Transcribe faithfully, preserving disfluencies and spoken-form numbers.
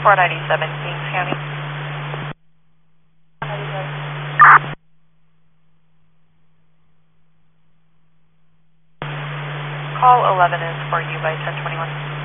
four ninety-seven, Kings County. Call eleven is for you by ten twenty-one.